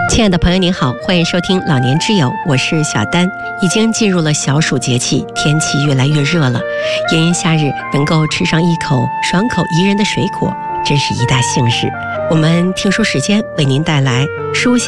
亲爱的朋友您好，欢迎收听老年之友，我是小丹。已经进入了小暑节气，天气越来越热了，炎炎夏日能够吃上一口爽口宜人的水果，真是一大幸事。我们听书时间为您带来书香